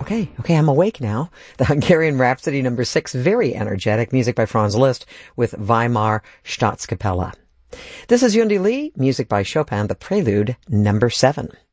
Okay, I'm awake now. The Hungarian Rhapsody number 6, very energetic, music by Franz Liszt with Weimar Staatskapelle. This is Yundi Lee, music by Chopin, the Prelude number 7.